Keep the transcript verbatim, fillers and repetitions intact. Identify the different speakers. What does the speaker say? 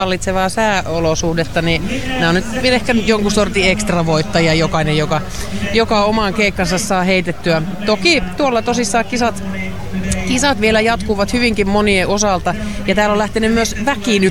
Speaker 1: vallitsevaa sääolosuhdetta, niin nämä on nyt ehkä jonkun sortin ekstravoittajia jokainen, joka, joka omaan keikkansa saa heitettyä. Toki tuolla tosissaan kisat, kisat vielä jatkuvat hyvinkin monien osalta, ja täällä on lähtenyt myös väki nyt